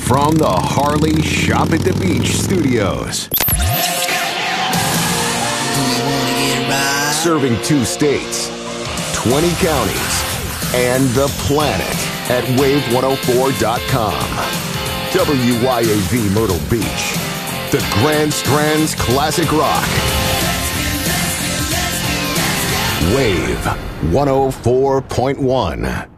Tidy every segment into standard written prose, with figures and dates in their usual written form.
from the Harley Shop at the Beach studios. Serving 2 states, 20 counties, and the planet at wave104.com. WYAV Myrtle Beach, the Grand Strands Classic Rock. Wave 104.1.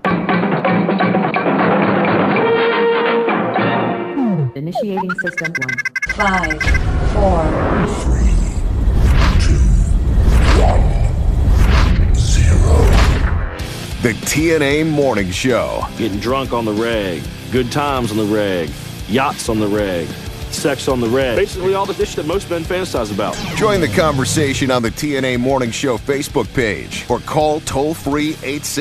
Initiating system 1. 5, 4, 3, 2, 1, 0. The TNA Morning Show. Getting drunk on the reg, good times on the reg, yachts on the reg, sex on the reg. Basically all the shit that most men fantasize about. Join the conversation on the TNA Morning Show Facebook page or call toll-free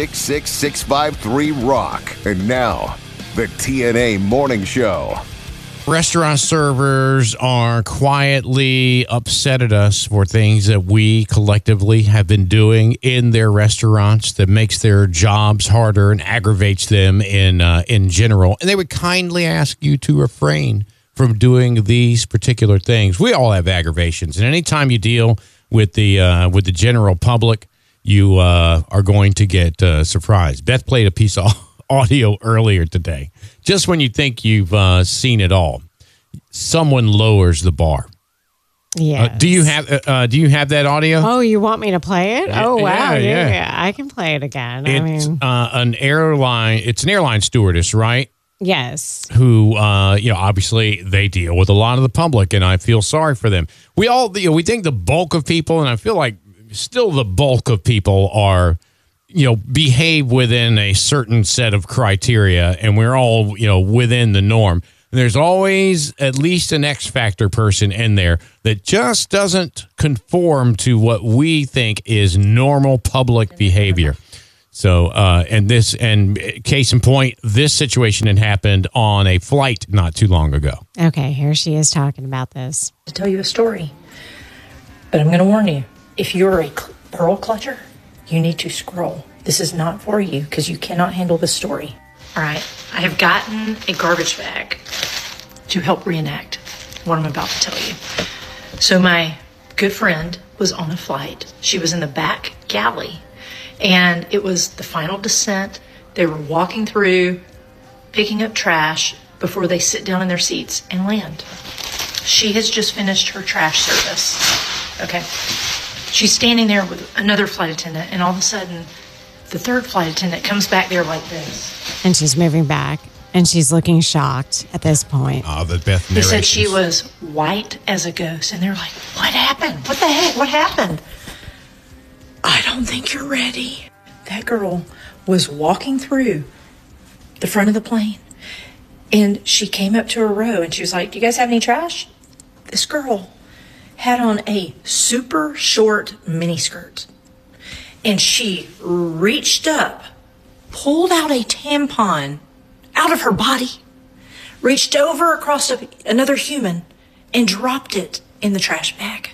866-653-ROCK. And now, the TNA Morning Show. Restaurant servers are quietly upset at us for things that we collectively have been doing in their restaurants that makes their jobs harder and aggravates them in general. And they would kindly ask you to refrain from doing these particular things. We all have aggravations, and anytime you deal with the general public, you are going to get surprised. Beth played a piece of audio earlier today. Just when you think you've seen it all, someone lowers the bar. Yeah. Do you have that audio? Oh, you want me to play it? Oh, wow. Yeah. Yeah. I can play it again. It's an airline. It's an airline stewardess, right? Yes. Who, obviously they deal with a lot of the public, and I feel sorry for them. We all, we think the bulk of people, and I feel like still the bulk of people are, behave within a certain set of criteria, and we're all, within the norm. And there's always at least an X factor person in there that just doesn't conform to what we think is normal public behavior. So, and case in point, this situation had happened on a flight not too long ago. Okay, here she is talking about this. to tell you a story. But I'm going to warn you, if you're a pearl clutcher, you need to scroll. This is not for you because you cannot handle the story. All right, I have gotten a garbage bag to help reenact what I'm about to tell you. So my good friend was on a flight. She was in the back galley, and it was the final descent. They were walking through, picking up trash before they sit down in their seats and land. She has just finished her trash service. Okay. She's standing there with another flight attendant, and all of a sudden, the third flight attendant comes back there like this. And she's moving back, and she's looking shocked at this point. Oh, the Beth narrations. He said she was white as a ghost, and they're like, what happened? What the heck? What happened? I don't think you're ready. That girl was walking through the front of the plane, and she came up to a row, and she was like, do you guys have any trash? This girl had on a super short miniskirt, and she reached up, pulled out a tampon out of her body, reached over across another human, and dropped it in the trash bag.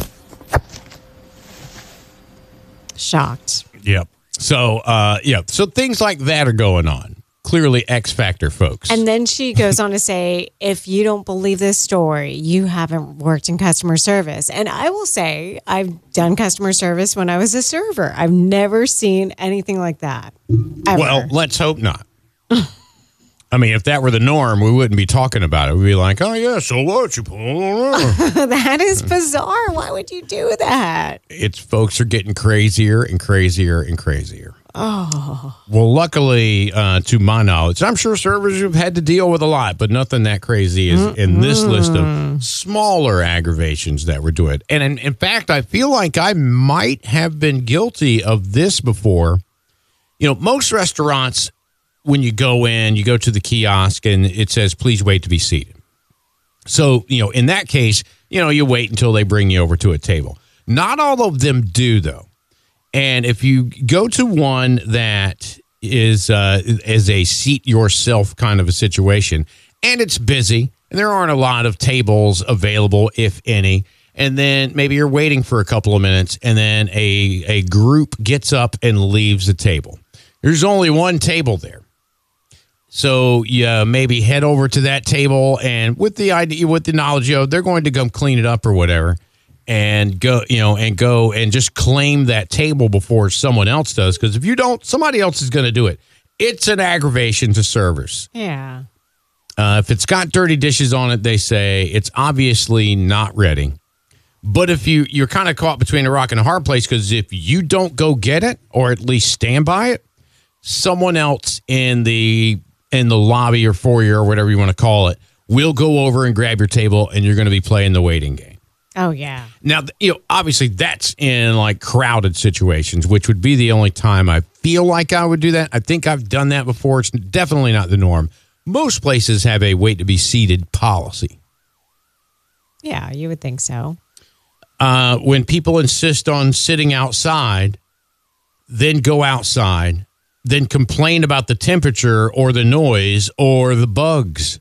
Shocked. Yep. So, so things like that are going on. Clearly X Factor, folks. And then she goes on to say, if you don't believe this story, you haven't worked in customer service. And I will say, I've done customer service when I was a server. I've never seen anything like that. Ever. Well, let's hope not. I mean, if that were the norm, we wouldn't be talking about it. We'd be like, oh, yeah, so what? You that is bizarre. Why would you do that? It's folks are getting crazier and crazier and crazier. Oh. Well, luckily, to my knowledge, I'm sure servers have had to deal with a lot, but nothing that crazy is in this list of smaller aggravations that we're doing. And in fact, I feel like I might have been guilty of this before. Most restaurants, when you go in, you go to the kiosk and it says, please wait to be seated. So, in that case, you wait until they bring you over to a table. Not all of them do, though. And if you go to one that is a seat yourself kind of a situation, and it's busy, and there aren't a lot of tables available, if any, and then maybe you're waiting for a couple of minutes, and then a group gets up and leaves the table. There's only one table there. So you maybe head over to that table, and with the knowledge, they're going to come clean it up or whatever, and go and just claim that table before someone else does. Because if you don't, somebody else is going to do it. It's an aggravation to servers. Yeah. If it's got dirty dishes on it, they say it's obviously not ready. But if you're kind of caught between a rock and a hard place, because if you don't go get it or at least stand by it, someone else in the lobby or foyer or whatever you want to call it will go over and grab your table, and you're going to be playing the waiting game. Oh, yeah. Now, obviously that's in like crowded situations, which would be the only time I feel like I would do that. I think I've done that before. It's definitely not the norm. Most places have a wait to be seated policy. Yeah, you would think so. When people insist on sitting outside, then go outside, then complain about the temperature or the noise or the bugs.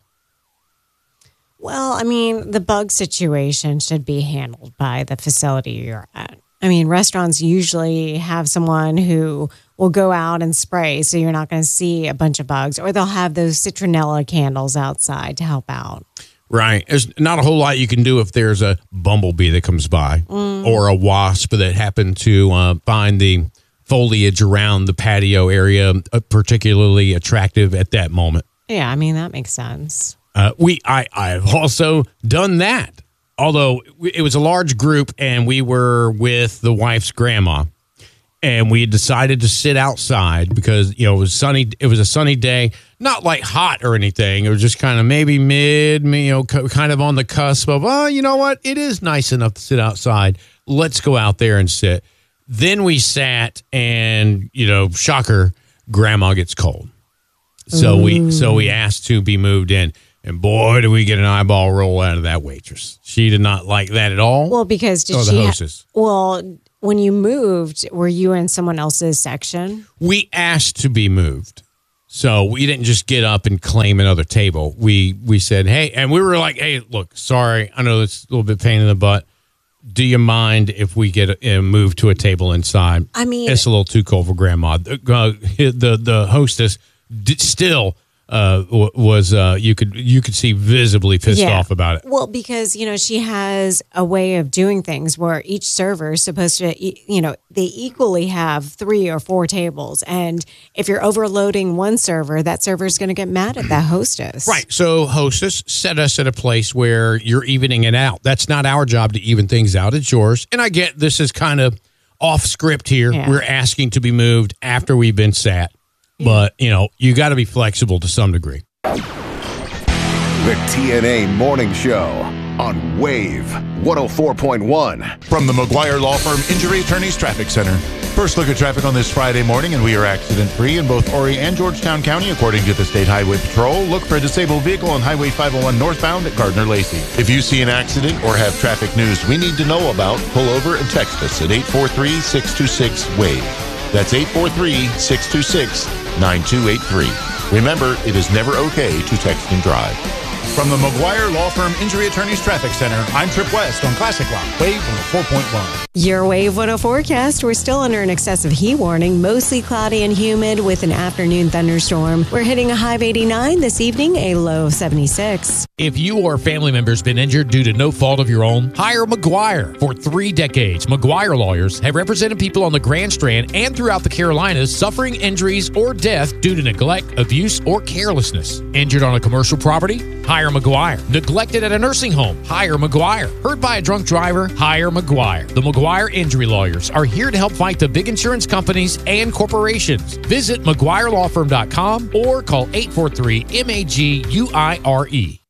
Well, I mean, the bug situation should be handled by the facility you're at. I mean, restaurants usually have someone who will go out and spray, so you're not going to see a bunch of bugs, or they'll have those citronella candles outside to help out. Right. There's not a whole lot you can do if there's a bumblebee that comes by or a wasp that happened to find the foliage around the patio area particularly attractive at that moment. Yeah, I mean, that makes sense. I've also done that, although it was a large group and we were with the wife's grandma, and we had decided to sit outside because it was sunny. It was a sunny day, not like hot or anything. It was just kind of maybe kind of on the cusp of, you know what? It is nice enough to sit outside. Let's go out there and sit. Then we sat, and shocker, grandma gets cold. So we asked to be moved in. And boy, did we get an eyeball roll out of that waitress. She did not like that at all. Well, because the hostess. When you moved, were you in someone else's section? We asked to be moved. So we didn't just get up and claim another table. We said, hey, and we were like, hey, look, sorry. I know it's a little bit pain in the butt. Do you mind if we get moved to a table inside? I mean, it's a little too cold for grandma. The hostess still was you could see visibly pissed off about it. Well, because she has a way of doing things where each server is supposed to they equally have 3 or 4 tables, and if you're overloading one server, that server is going to get mad at that hostess. Right. So hostess set us at a place where you're evening it out. That's not our job to even things out. It's yours. And I get this is kind of off script here. Yeah. We're asking to be moved after we've been sat. But, you got to be flexible to some degree. The TNA Morning Show on Wave 104.1. From the McGuire Law Firm Injury Attorneys Traffic Center. First look at traffic on this Friday morning, and we are accident-free in both Horry and Georgetown County, according to the State Highway Patrol. Look for a disabled vehicle on Highway 501 northbound at Gardner-Lacey. If you see an accident or have traffic news we need to know about, pull over and text us at 843-626-WAVE. That's 843-626-9283. Remember, it is never okay to text and drive. From the McGuire Law Firm Injury Attorneys Traffic Center, I'm Trip West on Classic Rock, Wave 104.1. Your Wave 104 forecast. We're still under an excessive heat warning, mostly cloudy and humid with an afternoon thunderstorm. We're hitting a high of 89 this evening, a low of 76. If you or a family member has been injured due to no fault of your own, hire McGuire. For 3 decades, McGuire lawyers have represented people on the Grand Strand and throughout the Carolinas suffering injuries or death due to neglect, abuse, or carelessness. Injured on a commercial property? Hire McGuire. Neglected at a nursing home? Hire McGuire. Hurt by a drunk driver? Hire McGuire. The McGuire Injury Lawyers are here to help fight the big insurance companies and corporations. Visit McGuireLawFirm.com or call 843-MAGUIRE.